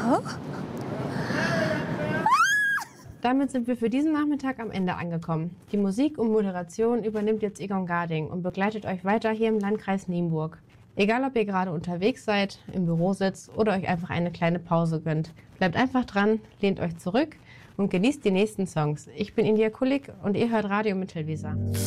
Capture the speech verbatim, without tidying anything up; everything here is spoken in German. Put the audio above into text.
Damit sind wir für diesen Nachmittag am Ende angekommen. Die Musik und Moderation übernimmt jetzt Egon Garding und begleitet euch weiter hier im Landkreis Nienburg. Egal, ob ihr gerade unterwegs seid, im Büro sitzt oder euch einfach eine kleine Pause gönnt. Bleibt einfach dran, lehnt euch zurück und genießt die nächsten Songs. Ich bin India Kulik und ihr hört Radio Mittelweser.